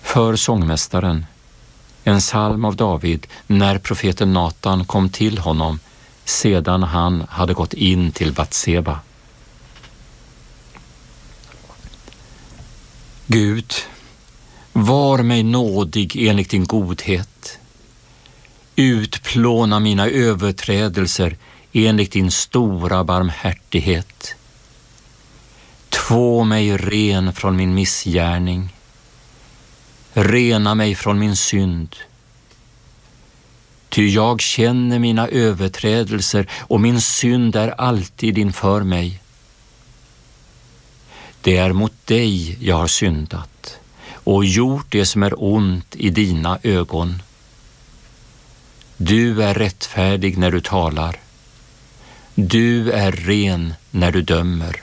För sångmästaren, en psalm av David när profeten Natan kom till honom sedan han hade gått in till Batseba. Gud, var mig nådig enligt din godhet. Utplåna mina överträdelser enligt din stora barmhärtighet. Två mig ren från min missgärning. Rena mig från min synd. Ty jag känner mina överträdelser och min synd är alltid inför mig. Det är mot dig jag har syndat och gjort det som är ont i dina ögon. Du är rättfärdig när du talar. Du är ren när du dömer.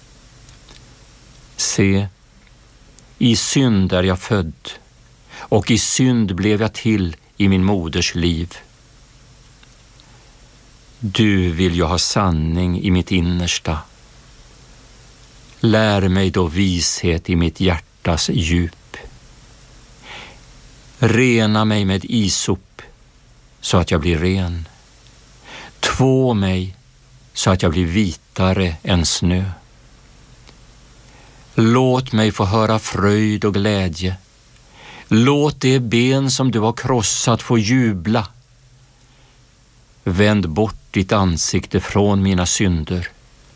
Se, i synd är jag född och i synd blev jag till i min moders liv. Du vill ju ha sanning i mitt innersta. Lär mig då vishet i mitt hjärtas djup. Rena mig med isop så att jag blir ren. Två mig så att jag blir vitare än snö. Låt mig få höra fröjd och glädje. Låt det ben som du har krossat få jubla. Vänd bort ditt ansikte från mina synder.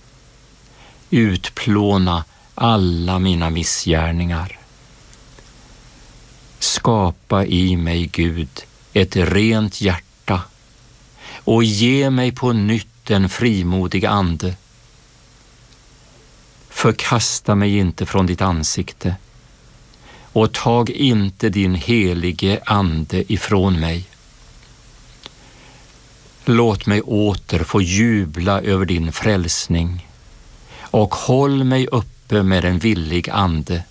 Utplåna alla mina missgärningar. Skapa i mig, Gud, ett rent hjärta och ge mig på nytt en frimodig ande. Förkasta mig inte från ditt ansikte och tag inte din helige ande ifrån mig. Låt mig åter få jubla över din frälsning och håll mig uppe med en villig ande.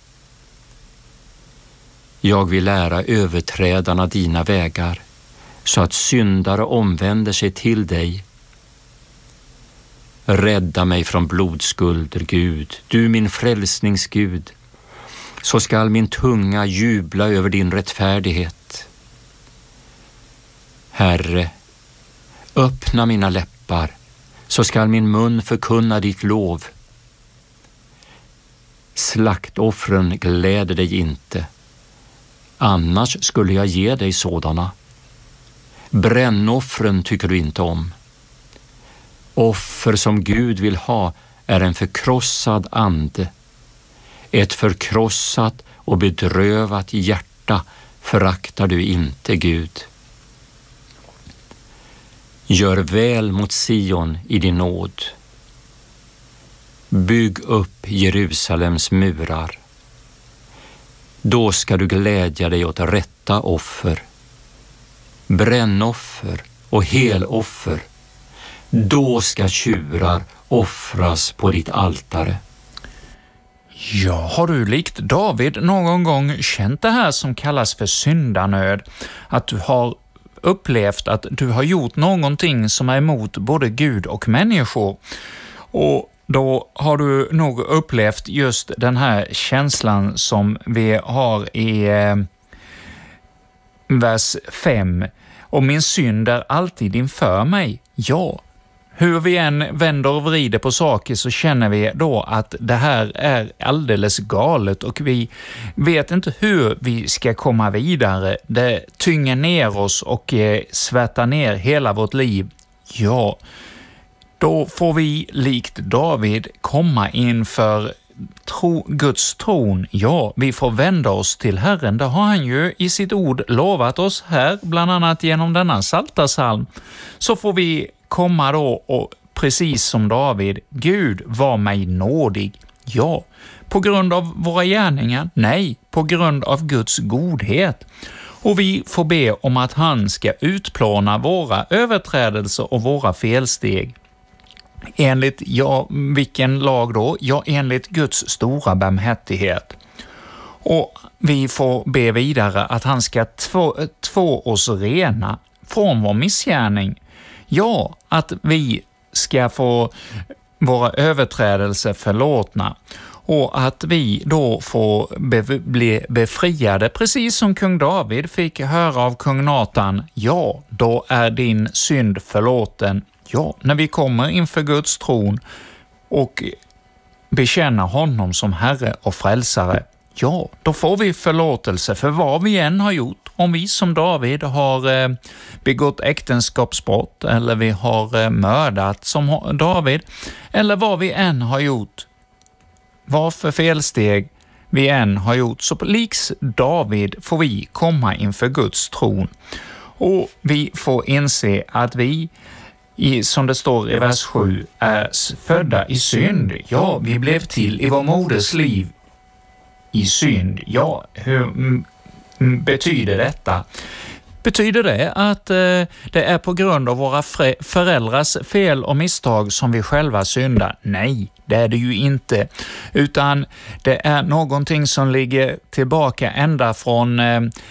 Jag vill lära överträdarna dina vägar så att syndare omvänder sig till dig. Rädda mig från blodskulder, Gud, du min frälsningsgud, så skall min tunga jubla över din rättfärdighet. Herre, öppna mina läppar, så skall min mun förkunna ditt lov. Slaktoffren gläder dig inte, annars skulle jag ge dig sådana. Brännoffren tycker du inte om. Offer som Gud vill ha är en förkrossad ande. Ett förkrossat och bedrövat hjärta föraktar du inte, Gud. Gör väl mot Sion i din nåd. Bygg upp Jerusalems murar. Då ska du glädja dig åt rätta offer, brännoffer och heloffer. Då ska tjurar offras på ditt altare. Ja, har du likt David någon gång känt det här som kallas för syndanöd? Att du har upplevt att du har gjort någonting som är emot både Gud och människor. Och då har du nog upplevt just den här känslan som vi har i vers 5. Och min synd är alltid inför mig. Ja, hur vi än vänder och vrider på saker så känner vi då att det här är alldeles galet och vi vet inte hur vi ska komma vidare. Det tynger ner oss och svärtar ner hela vårt liv. Ja, då får vi likt David komma inför Guds tron. Ja, vi får vända oss till Herren. Det har han ju i sitt ord lovat oss här, bland annat genom denna psaltarpsalm. Så får vi komma då och precis som David, Gud var mig nådig. Ja, på grund av våra gärningar? Nej, på grund av Guds godhet. Och vi får be om att han ska utplåna våra överträdelser och våra felsteg. Enligt, vilken lag då? Ja, enligt Guds stora barmhärtighet. Och vi får be vidare att han ska två oss rena från vår missgärning. Ja, att vi ska få våra överträdelser förlåtna. och att vi då får bli befriade, precis som kung David fick höra av kung Natan. Ja, då är din synd förlåten. Ja, när vi kommer inför Guds tron och bekänner honom som Herre och frälsare, ja, då får vi förlåtelse för vad vi än har gjort. Om vi som David har begått äktenskapsbrott, eller vi har mördat som David, eller vad vi än har gjort, vad för felsteg vi än har gjort, så liks David får vi komma inför Guds tron. Och vi får inse att vi, som det står i vers 7, är födda i synd. Ja, vi blev till i vår moders liv i synd. Ja, hur betyder detta? Betyder det att det är på grund av våra föräldrars fel och misstag som vi själva syndar? Nej, det är det ju inte. Utan det är någonting som ligger tillbaka ända från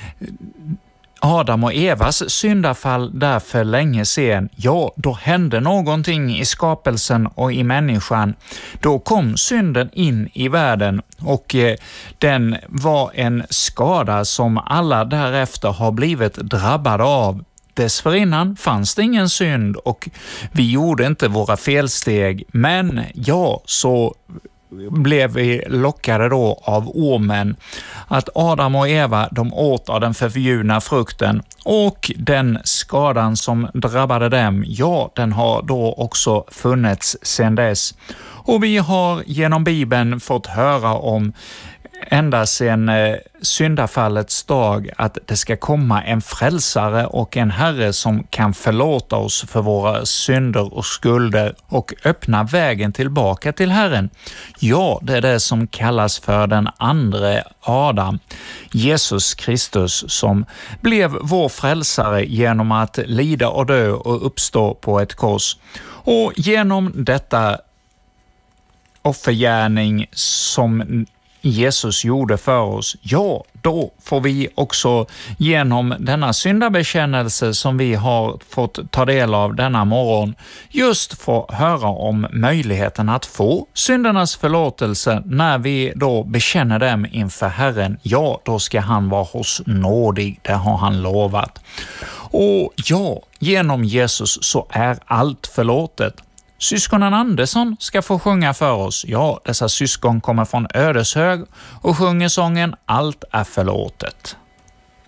Adam och Evas syndafall där för länge sedan. Ja, då hände någonting i skapelsen och i människan. Då kom synden in i världen och den var en skada som alla därefter har blivit drabbade av. Dessförinnan fanns det ingen synd och vi gjorde inte våra felsteg, men ja, så blev vi lockade då av ormen, att Adam och Eva, de åt av den förbjudna frukten, och den skadan som drabbade dem, ja, den har då också funnits sedan dess. Och vi har genom Bibeln fått höra om ända sedan syndafallets dag att det ska komma en frälsare och en Herre som kan förlåta oss för våra synder och skulder och öppna vägen tillbaka till Herren. Ja, det är det som kallas för den andre Adam, Jesus Kristus, som blev vår frälsare genom att lida och dö och uppstå på ett kors. Och genom detta offergärning som Jesus gjorde för oss, ja, då får vi också genom denna syndabekännelse som vi har fått ta del av denna morgon just få höra om möjligheten att få syndernas förlåtelse när vi då bekänner dem inför Herren. Ja, då ska han vara oss nådig, det har han lovat. Och ja, genom Jesus så är allt förlåtet. Syskonen Andersson ska få sjunga för oss. Ja, dessa syskon kommer från Ödeshög och sjunger sången Allt är förlåtet.